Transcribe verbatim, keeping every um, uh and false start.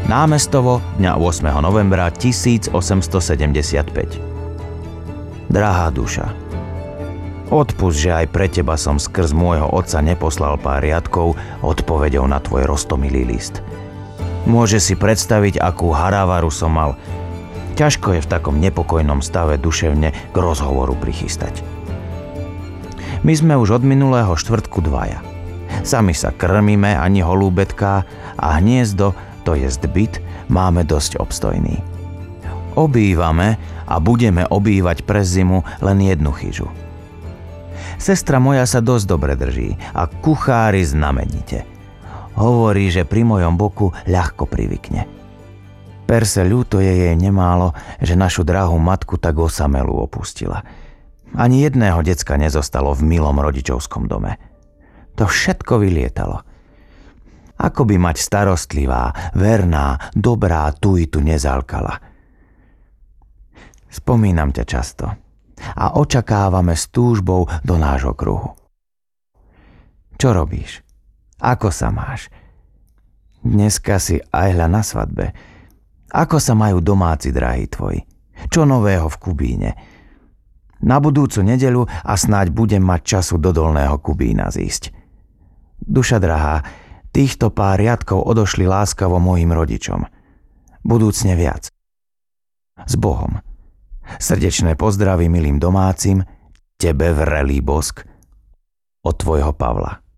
Námestovo dňa ôsmeho novembra tisícosemstosedemdesiatpäť. Drahá duša, odpusť, že aj pre teba som skrz môjho otca neposlal pár riadkov odpoveďou na tvoj roztomilý list. Môže si predstaviť, akú haravaru som mal. Ťažko je v takom nepokojnom stave duševne k rozhovoru prichystať. My sme už od minulého štvrtku dvaja. Sami sa krmíme, ani holúbetká, a hniezdo, to jest byt, máme dosť obstojný. Obývame a budeme obývať pre zimu len jednu chyžu. Sestra moja sa dosť dobre drží a kuchári znamenite. Hovorí, že pri mojom boku ľahko privykne. Perse ľúto je jej nemálo, že našu drahú matku tak osamelú opustila. Ani jedného decka nezostalo v milom rodičovskom dome. To všetko vylietalo. Ako by mať starostlivá, verná, dobrá tu i tu nezalkala. Spomínam ťa často a očakávame s túžbou do nášho kruhu. Čo robíš? Ako sa máš? Dneska si ajhľa na svadbe. Ako sa majú domáci drahí tvoji? Čo nového v Kubíne? Na budúcu nedeľu a snáď budem mať času do Dolného Kubína zísť. Duša drahá, týchto pár riadkov odošli láskavo mojim rodičom. Budúcne viac. S Bohom. Srdečné pozdravy milým domácim, tebe vrelý bosk, od tvojho Pavla.